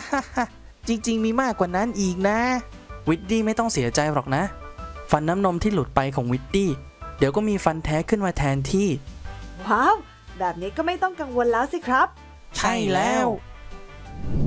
ฮ่าฮ่าจริงๆมีมากกว่านั้นอีกนะวิดดี้ไม่ต้องเสียใจหรอกนะฟันน้ำนมที่หลุดไปของวิดดี้เดี๋ยวก็มีฟันแท้ขึ้นมาแทนที่ว้าวแบบนี้ก็ไม่ต้องกังวลแล้วสิครับใช่แล้ว